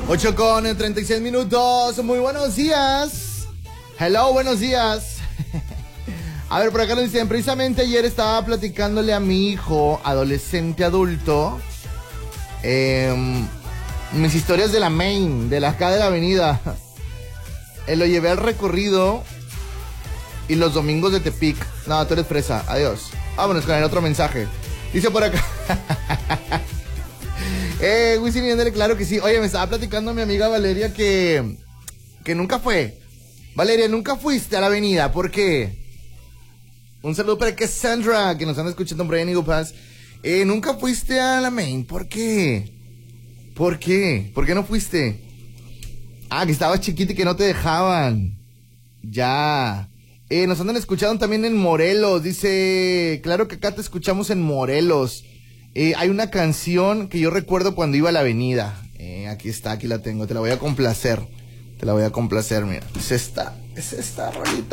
8:36. Muy buenos días. Hello, buenos días. A ver, por acá nos dicen, precisamente ayer estaba platicándole a mi hijo, adolescente adulto, mis historias de la main, de la acá de la avenida. Lo llevé al recorrido y los domingos de Tepic. No, tú eres fresa, adiós. Vámonos con el otro mensaje. Dice por acá. Wisin y Yandel, claro que sí. Oye, me estaba platicando mi amiga Valeria que nunca fue. Valeria, nunca fuiste a la avenida. ¿Por qué? Un saludo para Cassandra, que nos anda escuchando por ahí en Eagle Pass. Nunca fuiste a la main. ¿Por qué? ¿Por qué? ¿Por qué no fuiste? Ah, que estabas chiquita y que no te dejaban. Ya. Nos andan escuchando también en Morelos. Dice, claro que acá te escuchamos en Morelos. Hay una canción que yo recuerdo cuando iba a la avenida. Aquí está, aquí la tengo. Te la voy a complacer. Mira. Es esta rolita.